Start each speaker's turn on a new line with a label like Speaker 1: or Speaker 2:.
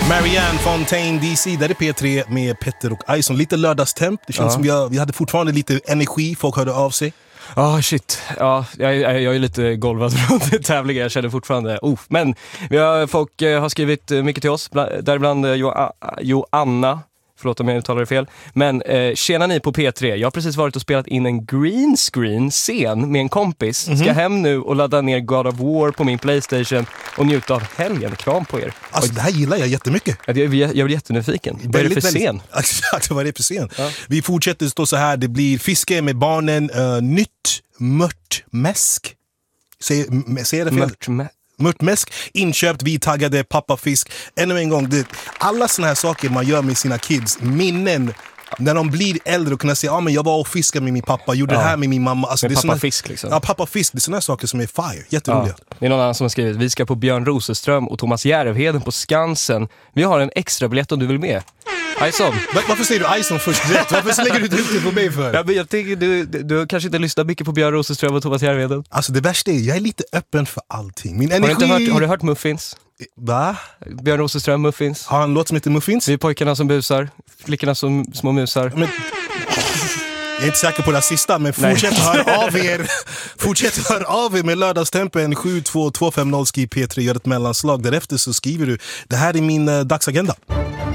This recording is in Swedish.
Speaker 1: Marianne Fontaine DC, där är P3 med Petter och Ison. Lite lördagstemp, det känns som vi hade fortfarande lite energi, folk hörde av sig.
Speaker 2: Shit. Ja, jag är lite golvad runt tävlingar, jag känner fortfarande. Men folk har skrivit mycket till oss, däribland Joanna. Förlåt om jag uttalar det fel. Men tjena ni på P3. Jag har precis varit och spelat in en green screen-scen med en kompis. Ska hem nu och ladda ner God of War på min PlayStation och njuta av helgen. Kram på er.
Speaker 1: Alltså det här gillar jag jättemycket.
Speaker 2: Jag blir jättenyfiken. Vad är det för scen?
Speaker 1: Exakt, vad är det för scen? Ja. Vi fortsätter stå så här. Det blir fiske med barnen. Nytt mörtmäsk. Säger det fel? Mörtmäsk, inköpt, vi taggade, pappafisk. Ännu en gång, alla såna här saker man gör med sina kids, minnen när de blir äldre och kunna säga men jag var och fiskade med min pappa, gjorde det här med min mamma. Alltså,
Speaker 2: med
Speaker 1: det är
Speaker 2: pappafisk liksom.
Speaker 1: Ja, pappafisk, det är såna här saker som är fire, jätteroliga.
Speaker 2: Det är någon annan som har skrivit, vi ska på Björn Rosenström och Thomas Järvheden på Skansen. Vi har en extra biljett om du vill med. Ison.
Speaker 1: Varför säger du Ison först direkt? Varför lägger du ut det på mig för?
Speaker 2: Ja, men jag tänker, du kanske inte lyssnar mycket på Björn Rosenström och Thomas Järvheden.
Speaker 1: Alltså det värsta är, jag är lite öppen för allting. Min energi...
Speaker 2: Har du hört Muffins?
Speaker 1: Va?
Speaker 2: Björn Rosenström, Muffins.
Speaker 1: Har han en låt som heter Muffins?
Speaker 2: Vi är pojkarna som busar, flickorna som små musar.
Speaker 1: Men... Jag är inte säker på det sista, men fortsätt hör av er med lördagstempen 72250 P3, gör ett mellanslag. Därefter så skriver du, det här är min dagsagenda.